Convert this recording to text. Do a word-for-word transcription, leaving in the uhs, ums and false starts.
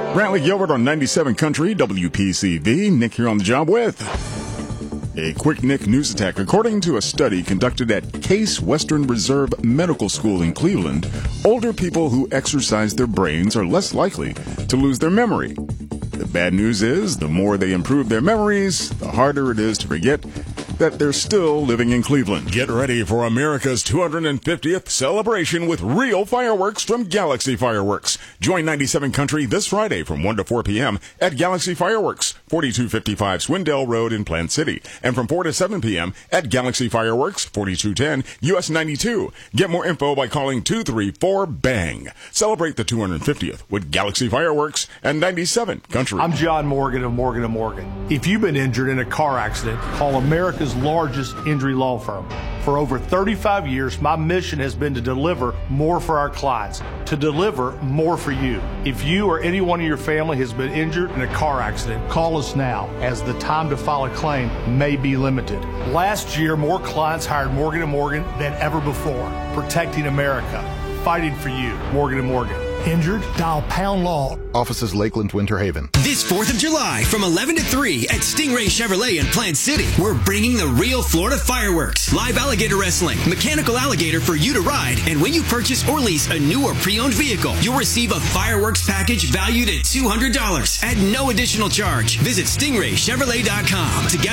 Brantley Gilbert on ninety-seven Country, W P C V. Nick here on the job with a quick Nick news attack. According to a study conducted at Case Western Reserve Medical School in Cleveland, older people who exercise their brains are less likely to lose their memory. The bad news is, the more they improve their memories, the harder it is to forget that they're still living in Cleveland. Get ready for America's two hundred fiftieth celebration with real fireworks from Galaxy Fireworks. Join ninety-seven Country this Friday from one to four p.m. at Galaxy Fireworks, forty-two fifty-five Swindell Road in Plant City, and from four to seven p.m. at Galaxy Fireworks, forty-two ten U S ninety-two. Get more info by calling two three four BANG. Celebrate the two hundred fiftieth with Galaxy Fireworks and ninety-seven Country. I'm John Morgan of Morgan and Morgan. If you've been injured in a car accident, call America's largest injury law firm. For over thirty-five years, my mission has been to deliver more for our clients, to deliver more for you. If you or anyone in your family has been injured in a car accident, call us now, as the time to file a claim may be limited. Last year, more clients hired Morgan and Morgan than ever before, protecting America, fighting for you. Morgan and Morgan. Injured? Dial Pound Law. Offices Lakeland, Winter Haven. This fourth of July from eleven to three at Stingray Chevrolet in Plant City, we're bringing the real Florida fireworks. Live alligator wrestling, mechanical alligator for you to ride, and when you purchase or lease a new or pre-owned vehicle, you'll receive a fireworks package valued at two hundred dollars at no additional charge. Visit stingray chevrolet dot com to get